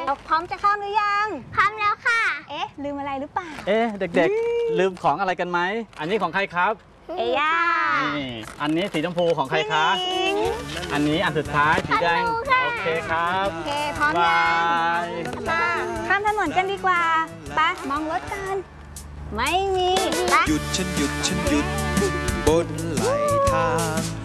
พร้อมจะข้ามหรือยังพร้อมแล้วค่ะเอ๊ะลืมอะไรหรือเปล่าเด็กๆลืมของอะไรกันไหมอันนี้ของใครครับเอย่านี่อันนี้สีชมพูของใครคะอันนี้อันสุดท้ายสีแดงโอเคครับโอเคพร้อมยังข้ามถนนกันดีกว่าไปมองรถกันไม่มีหยุดฉันหยุดบนไหลทาง